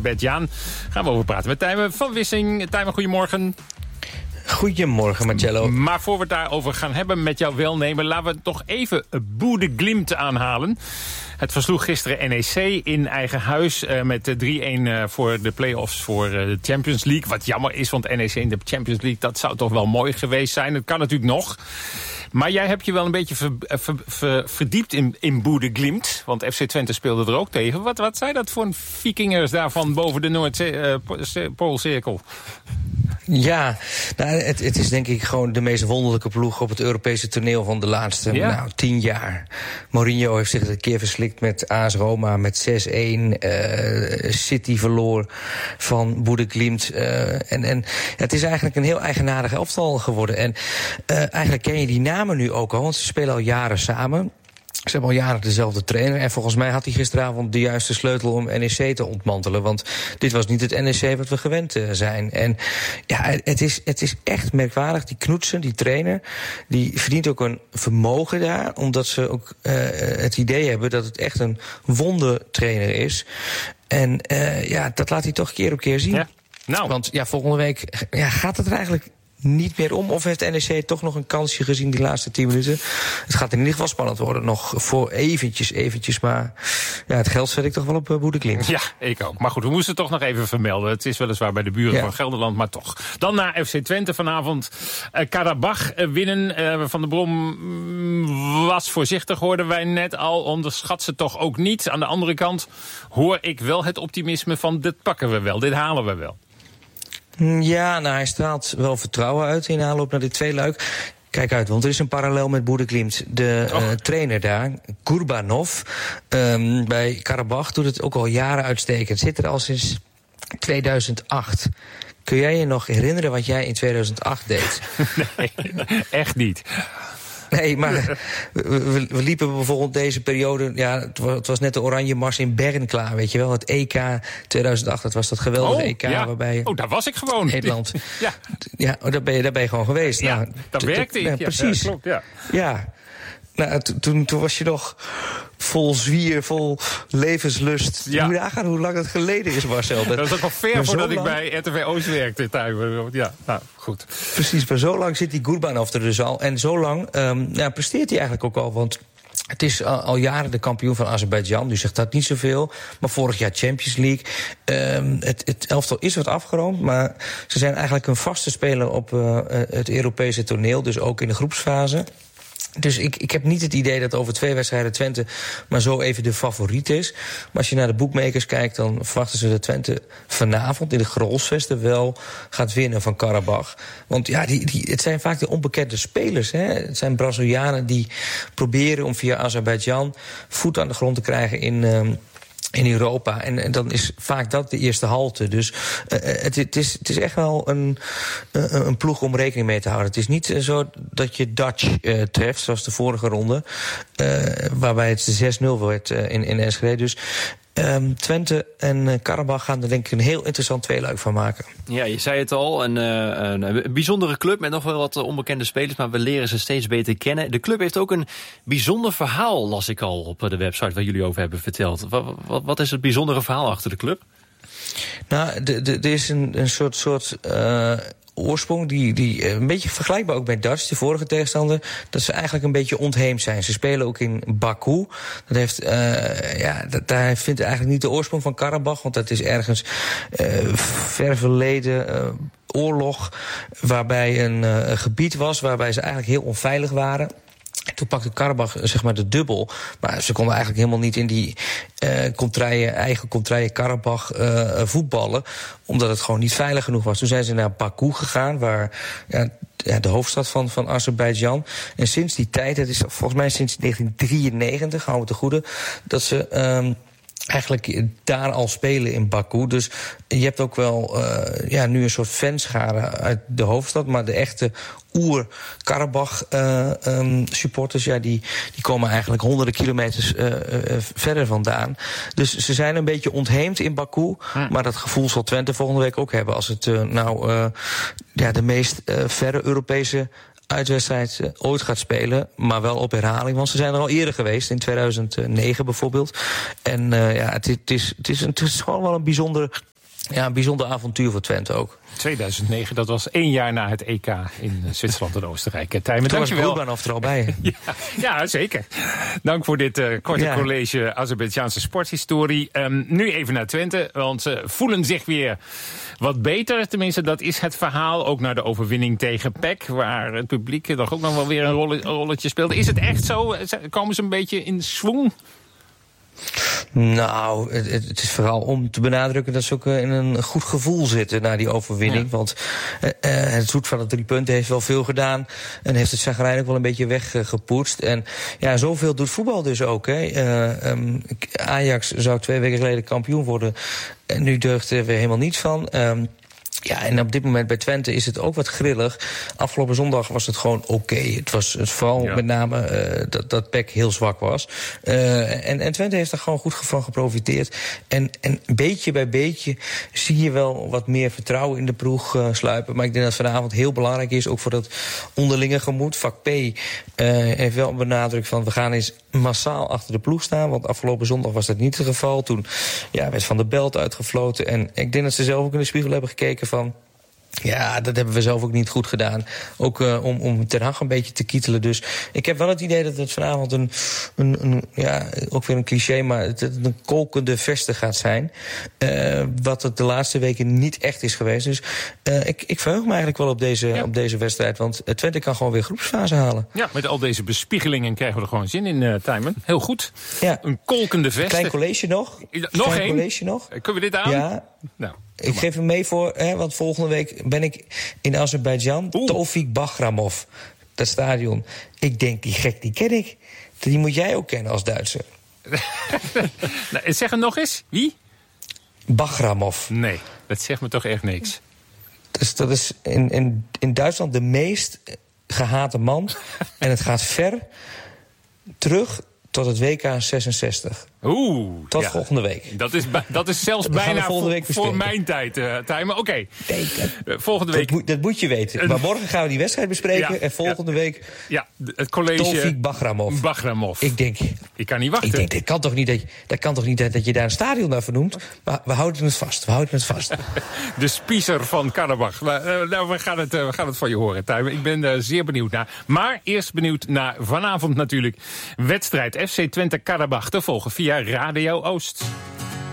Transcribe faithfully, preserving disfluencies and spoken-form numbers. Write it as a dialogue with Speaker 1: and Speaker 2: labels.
Speaker 1: Azerbeidzjan. Gaan we over praten met Tijmen van Wissing. Tijmen, goedemorgen.
Speaker 2: Goedemorgen, Marcello.
Speaker 1: Maar voor we het daarover gaan hebben met jouw welnemen, laten we toch even Boede Glimt aanhalen. Het versloeg gisteren N E C in eigen huis uh, met drie-een uh, voor de play-offs voor uh, de Champions League. Wat jammer is, want N E C in de Champions League, dat zou toch wel mooi geweest zijn. Dat kan natuurlijk nog. Maar jij hebt je wel een beetje ver, ver, ver, verdiept in, in Boede Glimt. Want F C Twente speelde er ook tegen. Wat, wat zijn dat voor vikingers daarvan boven de Noordpoolcirkel? Uh,
Speaker 2: ja, nou, het, het is denk ik gewoon de meest wonderlijke ploeg op het Europese toneel van de laatste ja. nou, tien jaar. Mourinho heeft zich een keer verslikt met A S Roma met zes-een. Uh, City verloor van Boede Glimt. Uh, en, en het is eigenlijk een heel eigenaardig elftal geworden. En uh, eigenlijk ken je die namen nu ook al, want ze spelen al jaren samen. Ze hebben al jaren dezelfde trainer. En volgens mij had hij gisteravond de juiste sleutel om N E C te ontmantelen. Want dit was niet het N E C wat we gewend zijn. En ja, het is, het is echt merkwaardig. Die Knoetsen, die trainer, die verdient ook een vermogen daar. Omdat ze ook uh, het idee hebben dat het echt een wondertrainer is. En uh, ja, dat laat hij toch keer op keer zien. Ja. Nou. Want ja, volgende week ja, gaat het er eigenlijk niet meer om. Of heeft N E C toch nog een kansje gezien die laatste tien minuten? Het gaat in ieder geval spannend worden. Nog voor eventjes, eventjes. Maar ja, het geld zet ik toch wel op uh, Boede Glimt.
Speaker 1: Ja, ik ook. Maar goed, we moesten het toch nog even vermelden. Het is weliswaar bij de buren ja. van Gelderland, maar toch. Dan naar F C Twente vanavond. Uh, Karabach uh, winnen. Uh, Van der Brom mm, was voorzichtig, hoorden wij net al. Onderschat ze toch ook niet. Aan de andere kant hoor ik wel het optimisme van dit pakken we wel. Dit halen we wel.
Speaker 2: Ja, nou, hij straalt wel vertrouwen uit in aanloop naar dit tweeluik. Kijk uit, want er is een parallel met Boede Glimt. De uh, trainer daar, Gurbanov, um, bij Karabach doet het ook al jaren uitstekend. Zit er al sinds tweeduizend acht. Kun jij je nog herinneren wat jij in tweeduizend acht deed?
Speaker 1: Nee, echt niet.
Speaker 2: Nee, maar we, we liepen bijvoorbeeld deze periode. Ja, het was, het was net de Oranje Mars in Bern klaar, weet je wel. Het E K tweeduizend acht, dat was dat geweldige
Speaker 1: oh,
Speaker 2: E K
Speaker 1: ja.
Speaker 2: waarbij.
Speaker 1: Oh, daar was ik gewoon.
Speaker 2: Nederland.
Speaker 1: Ja,
Speaker 2: ja daar, ben je, daar ben je gewoon geweest.
Speaker 1: Ja,
Speaker 2: nou,
Speaker 1: dat werkte ik. Ja,
Speaker 2: precies.
Speaker 1: Ja, klopt, ja.
Speaker 2: Ja. Nou, toen, toen was je nog vol zwier, vol levenslust. Ja. Moet je nagaan hoe lang dat geleden is, Marcel.
Speaker 1: Dat was ook al ver voordat ik bij R T V Oost werkte. Ja, nou, goed.
Speaker 2: Precies, maar zo lang zit die Gurbanov er dus al. En zo lang um, ja, presteert hij eigenlijk ook al, want het is al, al jaren de kampioen van Azerbeidzjan, nu zegt dat niet zoveel. Maar vorig jaar Champions League. Um, het, het elftal is wat afgeroomd, maar ze zijn eigenlijk een vaste speler op uh, het Europese toneel, dus ook in de groepsfase. Dus ik, ik heb niet het idee dat over twee wedstrijden Twente maar zo even de favoriet is. Maar als je naar de boekmakers kijkt, dan verwachten ze dat Twente vanavond in de Grolsvesten wel gaat winnen van Karabach. Want ja, die, die, het zijn vaak de onbekende spelers. Hè? Het zijn Brazilianen die proberen om via Azerbeidzjan voet aan de grond te krijgen in Um, in Europa. En, en dan is vaak dat de eerste halte. Dus uh, het, het, is, het is echt wel een, uh, een ploeg om rekening mee te houden. Het is niet uh, zo dat je Dutch uh, treft, zoals de vorige ronde. Uh, waarbij het zes nul werd uh, in, in Enschede. Dus Um, Twente en uh, Karabach gaan er denk ik een heel interessant tweeluik van maken.
Speaker 3: Ja, je zei het al, een, uh, een bijzondere club met nog wel wat onbekende spelers, maar we leren ze steeds beter kennen. De club heeft ook een bijzonder verhaal, las ik al op de website waar jullie over hebben verteld. Wat, wat, wat is het bijzondere verhaal achter de club?
Speaker 2: Nou, er is een, een soort, soort uh, oorsprong die, die een beetje vergelijkbaar ook bij Dutch, de vorige tegenstander, dat ze eigenlijk een beetje ontheemd zijn. Ze spelen ook in Baku. Dat heeft, uh, ja, dat, daar vindt eigenlijk niet de oorsprong van Karabach, want dat is ergens uh, ver verleden uh, oorlog, waarbij een uh, gebied was waarbij ze eigenlijk heel onveilig waren. Toen pakte Karabach zeg maar de dubbel. Maar ze konden eigenlijk helemaal niet in die uh, contraille, eigen contraille Karabach uh, voetballen. Omdat het gewoon niet veilig genoeg was. Toen zijn ze naar Baku gegaan, waar ja, de hoofdstad van, van Azerbeidzjan. En sinds die tijd, het is volgens mij sinds negentien drieënnegentig, houden we te goede, dat ze Um, eigenlijk daar al spelen in Baku. Dus je hebt ook wel uh, ja, nu een soort fanschare uit de hoofdstad, maar de echte oer-Karabach uh, um, supporters, ja, die, die komen eigenlijk honderden kilometers uh, uh, verder vandaan. Dus ze zijn een beetje ontheemd in Baku, hm. maar dat gevoel zal Twente volgende week ook hebben als het uh, nou uh, ja, de meest uh, verre Europese uitwedstrijd uh, ooit gaat spelen, maar wel op herhaling. Want ze zijn er al eerder geweest, in tweeduizend negen bijvoorbeeld. En uh, ja, het, het, is, het, is een, het is gewoon wel een bijzonder Ja, een bijzonder avontuur voor Twente ook.
Speaker 1: tweeduizend negen, dat was één jaar na het E K in Zwitserland en Oostenrijk. Tijmen,
Speaker 2: Toen was
Speaker 1: dankjewel.
Speaker 2: Broedbaan er al bij.
Speaker 1: ja, ja, zeker. Dank voor dit uh, korte ja. college Azerbeidzjaanse sporthistorie. Um, nu even naar Twente, want ze voelen zich weer wat beter. Tenminste, dat is het verhaal. Ook naar de overwinning tegen P E C, waar het publiek toch ook nog wel weer een rolletje speelde. Is het echt zo? Komen ze een beetje in zwang?
Speaker 2: Nou, het, het is vooral om te benadrukken dat ze ook in een goed gevoel zitten na die overwinning. Ja. Want uh, het zoet van de drie punten heeft wel veel gedaan. En heeft het zagrijn ook wel een beetje weggepoetst. En ja, zoveel doet voetbal dus ook. Hè. Uh, um, Ajax zou twee weken geleden kampioen worden. En nu deugt er weer helemaal niets van. Um, Ja, en op dit moment bij Twente is het ook wat grillig. Afgelopen zondag was het gewoon oké. Okay. Het was het vooral ja. met name uh, dat, dat P E C heel zwak was. Uh, en, en Twente heeft er gewoon goed van geprofiteerd. En, en beetje bij beetje zie je wel wat meer vertrouwen in de ploeg uh, sluipen. Maar ik denk dat vanavond heel belangrijk is, ook voor dat onderlinge gemoed. Vak P uh, heeft wel een benadruk van we gaan eens massaal achter de ploeg staan. Want afgelopen zondag was dat niet het geval. Toen ja, werd Van der Belt uitgefloten. En ik denk dat ze zelf ook in de spiegel hebben gekeken van ja, dat hebben we zelf ook niet goed gedaan. Ook uh, om, om Ten Hag een beetje te kietelen. Dus ik heb wel het idee dat het vanavond een, een, een ja, ook weer een cliché, maar het, het een kolkende veste gaat zijn. Uh, wat het de laatste weken niet echt is geweest. Dus uh, ik, ik verheug me eigenlijk wel op deze, ja. op deze wedstrijd. Want Twente kan gewoon weer groepsfase halen.
Speaker 1: Ja, met al deze bespiegelingen krijgen we er gewoon zin in, uh, Tijmen. Heel goed. Ja. Een kolkende veste.
Speaker 2: Klein college nog.
Speaker 1: Nog één?
Speaker 2: College nog.
Speaker 1: Kunnen we dit aan?
Speaker 2: Ja.
Speaker 1: Nou.
Speaker 2: Ik geef hem mee voor, hè, want volgende week ben ik in Azerbeidzjan. Tofik Bagramov, dat stadion. Ik denk, die gek, die ken ik. Die moet jij ook kennen als Duitser.
Speaker 1: nou, zeg hem nog eens. Wie?
Speaker 2: Bagramov.
Speaker 1: Nee, dat zegt me toch echt niks.
Speaker 2: Dus dat is in, in, in Duitsland de meest gehate man. En het gaat ver terug tot het W K zesenzestig.
Speaker 1: Oeh.
Speaker 2: Tot
Speaker 1: ja.
Speaker 2: volgende week.
Speaker 1: Dat is, dat is zelfs bijna voor, voor mijn tijd, uh, Tijmen. Oké, okay.
Speaker 2: nee,
Speaker 1: uh, volgende week...
Speaker 2: Dat moet, dat moet je weten. Maar morgen gaan we die wedstrijd bespreken. Ja, en volgende ja, week...
Speaker 1: Ja, het college...
Speaker 2: Tofik Bagramov.
Speaker 1: Bagramov.
Speaker 2: Ik denk...
Speaker 1: Ik kan niet wachten.
Speaker 2: Ik denk, dat kan toch niet dat je, dat kan toch niet dat, dat je daar een stadion naar vernoemt? Maar we houden het vast. We houden het vast.
Speaker 1: De spiezer van Karabach. Uh, nou, we gaan, het, uh, we gaan het van je horen, Tijmen. Ik ben er zeer benieuwd naar. Maar eerst benieuwd naar vanavond natuurlijk. Wedstrijd F C Twente Karabach te volgen via Radio Oost.